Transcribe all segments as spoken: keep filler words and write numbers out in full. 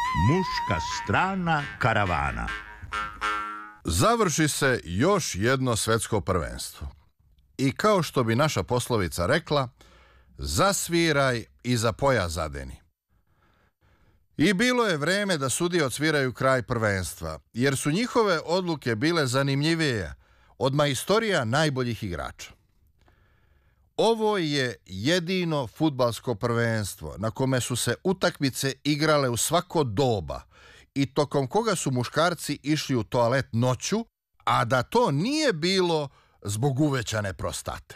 Muška strana karavana. Završi se još jedno svetsko prvenstvo. I kao što bi naša poslovica rekla, zasviraj i za pojas zadeni. I bilo je vreme da sudije odsviraju kraj prvenstva, jer su njihove odluke bile zanimljivije od majstorija najboljih igrača. Ovo je jedino fudbalsko prvenstvo na kome su se utakmice igrale u svako doba i tokom koga su muškarci išli u toalet noću, a da to nije bilo zbog uvećane prostate.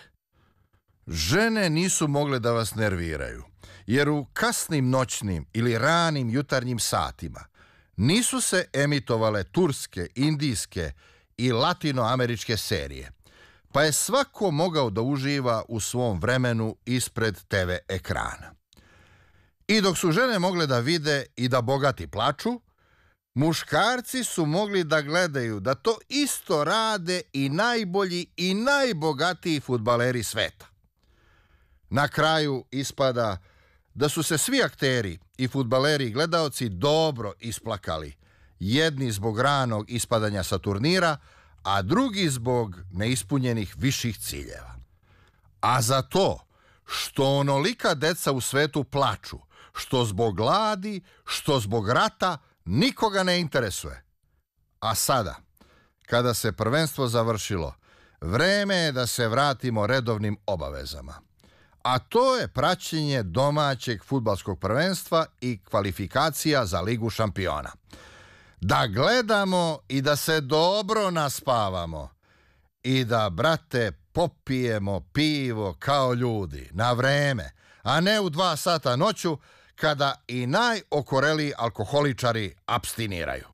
Žene nisu mogle da vas nerviraju, jer u kasnim noćnim ili ranim jutarnjim satima nisu se emitovale turske, indijske i latinoameričke serije, pa je svako mogao da uživa u svom vremenu ispred te ve ekrana. I dok su žene mogle da vide i da bogati plaču, muškarci su mogli da gledaju da to isto rade i najbolji i najbogatiji fudbaleri sveta. Na kraju ispada da su se svi akteri i fudbaleri i gledaoci dobro isplakali, jedni zbog ranog ispadanja sa turnira, a drugi zbog neispunjenih viših ciljeva. A za to što onolika deca u svetu plaču, što zbog gladi, što zbog rata, nikoga ne interesuje. A sada, kada se prvenstvo završilo, vreme je da se vratimo redovnim obavezama. A to je praćenje domaćeg fudbalskog prvenstva i kvalifikacija za Ligu šampiona. Da gledamo i da se dobro naspavamo i da, brate, popijemo pivo kao ljudi, na vreme, a ne u dva sata noću kada i najokoreliji alkoholičari apstiniraju.